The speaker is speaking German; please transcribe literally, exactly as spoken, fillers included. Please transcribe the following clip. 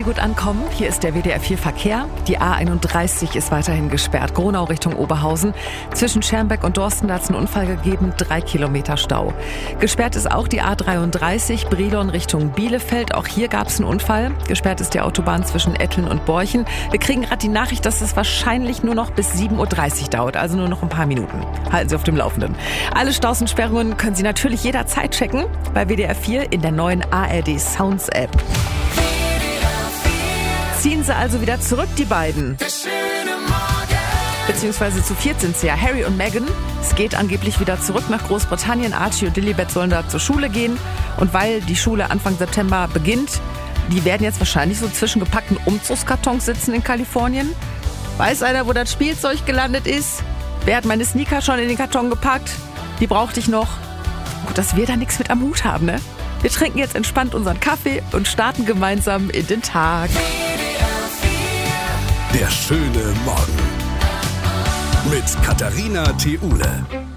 gut ankommen. Hier ist der W D R vier Verkehr. Die A einunddreißig ist weiterhin gesperrt. Gronau Richtung Oberhausen. Zwischen Schermbeck und Dorsten hat es einen Unfall gegeben. Drei Kilometer Stau. Gesperrt ist auch die A dreiunddreißig. Brilon Richtung Bielefeld. Auch hier gab es einen Unfall. Gesperrt ist die Autobahn zwischen Etteln und Borchen. Wir kriegen gerade die Nachricht, dass es wahrscheinlich nur noch bis sieben Uhr dreißig dauert. Also nur noch ein paar Minuten. Halten Sie auf dem Laufenden. Alle Staus und Sperrungen können Sie natürlich jederzeit checken bei W D R vier in der neuen A R D Sounds App. Ziehen sie also wieder zurück, die beiden. Beziehungsweise zu viert sind sie ja, Harry und Meghan. Es geht angeblich wieder zurück nach Großbritannien. Archie und Lilibet sollen da zur Schule gehen. Und weil die Schule Anfang September beginnt, die werden jetzt wahrscheinlich so zwischen gepackten Umzugskartons sitzen in Kalifornien. Weiß einer, wo das Spielzeug gelandet ist? Wer hat meine Sneaker schon in den Karton gepackt? Die brauchte ich noch. Gut, dass wir da nichts mit am Hut haben, ne? Wir trinken jetzt entspannt unseren Kaffee und starten gemeinsam in den Tag. Der schöne Morgen mit Katharina Theule.